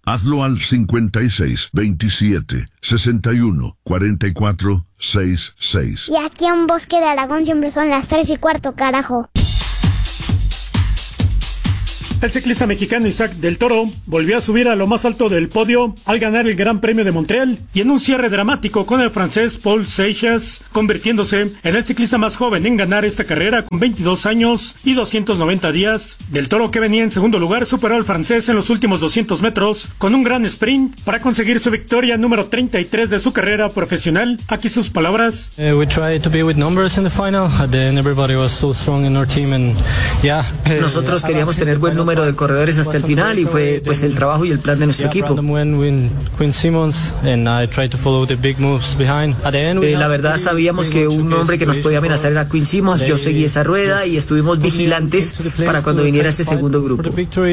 Hazlo al 56 27 61 44 66. Y aquí en Bosque de Aragón siempre son las 3:15, carajo. El ciclista mexicano Isaac del Toro volvió a subir a lo más alto del podio al ganar el Gran Premio de Montreal y en un cierre dramático con el francés Paul Seixas, convirtiéndose en el ciclista más joven en ganar esta carrera con 22 años y 290 días. Del Toro, que venía en segundo lugar, superó al francés en los últimos 200 metros con un gran sprint para conseguir su victoria número 33 de su carrera profesional. Aquí sus palabras. We tried to be with numbers in the final. Then everybody was so strong in our team and yeah. Nosotros queríamos tener buen número de corredores hasta el final y fue pues el trabajo y el plan de nuestro equipo. La verdad sabíamos que un hombre que nos podía amenazar era Quinn Simmons. Yo seguí esa rueda y estuvimos vigilantes para cuando viniera ese segundo grupo.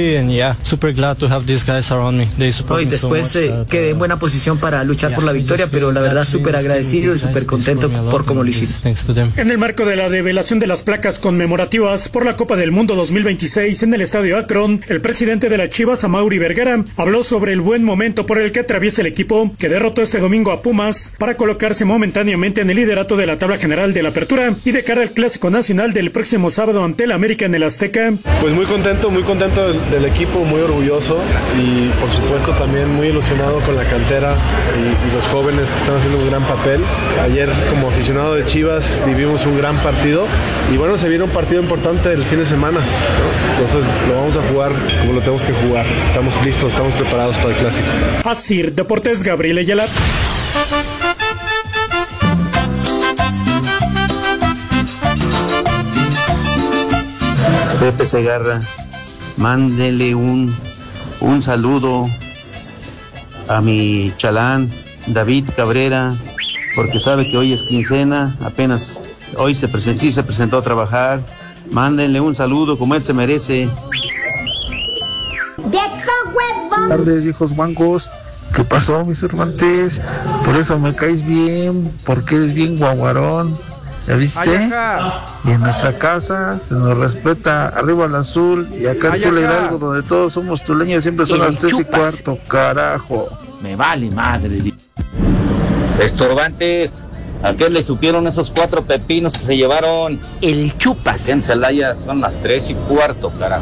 Y después quedé en buena posición para luchar por la victoria, pero la verdad súper agradecido y súper contento por cómo lo hicimos. En el marco de la develación de las placas conmemorativas por la Copa del Mundo 2026 en el Estadio Akron, el presidente de las Chivas, Amaury Vergara, habló sobre el buen momento por el que atraviesa el equipo, que derrotó este domingo a Pumas para colocarse momentáneamente en el liderato de la tabla general de la Apertura y de cara al Clásico Nacional del próximo sábado ante el América en el Azteca. Pues muy contento del equipo, muy orgulloso y por supuesto también muy ilusionado con la cantera y los jóvenes que están haciendo un gran papel. Ayer, como aficionado de Chivas, vivimos un gran partido y bueno, se viene un partido importante el fin de semana, ¿no? Entonces lo vamos a jugar como lo tenemos que jugar. Estamos listos, estamos preparados para el clásico. Asir Deportes, Gabriel Ayala. Pepe Segarra, mándele un saludo a mi chalán David Cabrera, porque sabe que hoy es quincena, apenas hoy se presentó a trabajar. Mándenle un saludo como él se merece. Buenas tardes, viejos bancos. ¿Qué pasó, mis Cervantes? Por eso me caes bien, porque eres bien guaguarón. ¿Ya viste? Y en nuestra casa se nos respeta, arriba el azul, y acá en Tula Hidalgo, donde todos somos tuleños, siempre son las 3:15, carajo. Me vale madre. Estorbantes, ¿a qué le supieron esos 4 pepinos que se llevaron? El chupas. En Celaya son las 3:15, carajo.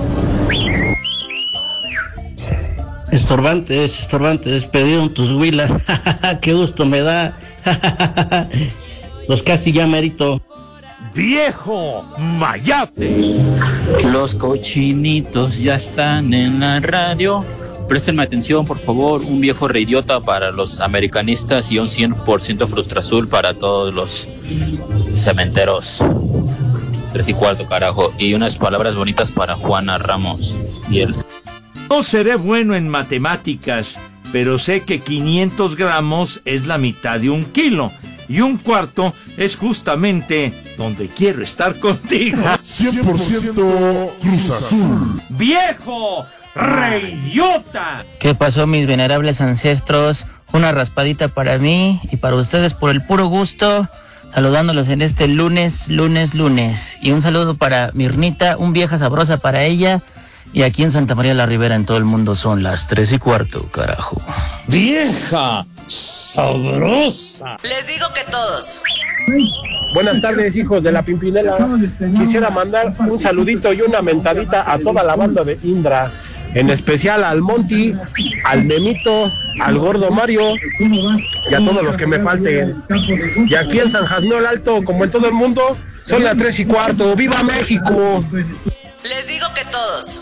Estorbantes, pidieron tus huilas. Qué gusto me da. Los casi ya merito. ¡Viejo mayate! Los cochinitos ya están en la radio. Préstenme atención, por favor. Un viejo reidiota para los americanistas y un 100% frustrazul para todos los cementeros. 3:15, carajo. Y unas palabras bonitas para Juana Ramos. Y él. No seré bueno en matemáticas, pero sé que 500 gramos es la mitad de 1 kilo. Y 1/4 es justamente donde quiero estar contigo. 100% Cruz Azul. ¡Viejo reidiota! ¿Qué pasó, mis venerables ancestros? Una raspadita para mí y para ustedes por el puro gusto, saludándolos en este lunes. Y un saludo para Mirnita, un vieja sabrosa para ella. Y aquí en Santa María la Ribera, en todo el mundo, son las 3:15, carajo. ¡Vieja sabrosa! Les digo que todos. Buenas tardes, hijos de la Pimpinela. Quisiera mandar un saludito y una mentadita a toda la banda de Indra, en especial al Monty, al Memito, al Gordo Mario y a todos los que me falten. Y aquí en San Jasmine Alto, como en todo el mundo, son las 3:15. ¡Viva México! Les digo que todos.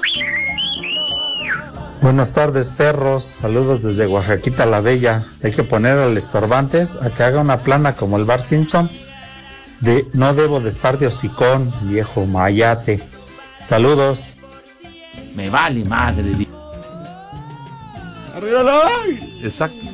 Buenas tardes, perros. Saludos desde Oaxaquita la Bella. Hay que poner al Estorbantes a que haga una plana como el Bart Simpson de no debo de estar de hocicón, viejo mayate. Saludos. Me vale madre. ¡Arriba! Exacto.